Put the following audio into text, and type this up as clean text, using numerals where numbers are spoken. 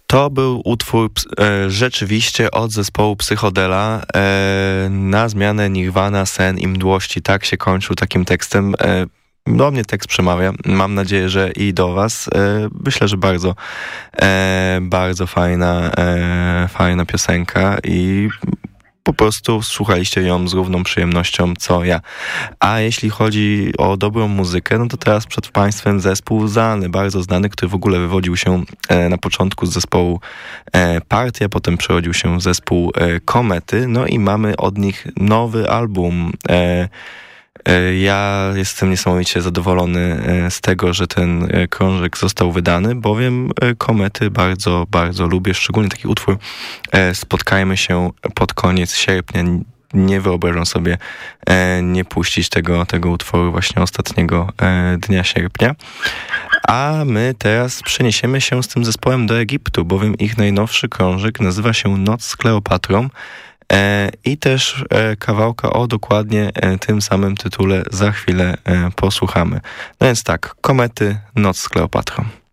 To był utwór rzeczywiście od zespołu Psychodela. Na zmianę Nirvana, sen i mdłości. Tak się kończył takim tekstem. Do mnie tekst przemawia. Mam nadzieję, że i do was. Myślę, że bardzo fajna piosenka i po prostu słuchaliście ją z równą przyjemnością, co ja. A jeśli chodzi o dobrą muzykę, no to teraz przed państwem zespół Zany, bardzo znany, który w ogóle wywodził się na początku z zespołu Partia, potem przerodził się w zespół Komety, no i mamy od nich nowy album. Ja jestem niesamowicie zadowolony z tego, że ten krążek został wydany, bowiem Komety bardzo, bardzo lubię, szczególnie taki utwór Spotkajmy się pod koniec sierpnia. Nie wyobrażam sobie nie puścić tego utworu właśnie ostatniego dnia sierpnia. A my teraz przeniesiemy się z tym zespołem do Egiptu, bowiem ich najnowszy krążek nazywa się Noc z Kleopatrą. I też kawałka o dokładnie tym samym tytule za chwilę posłuchamy. No więc tak, Komety, Noc z Kleopatrą.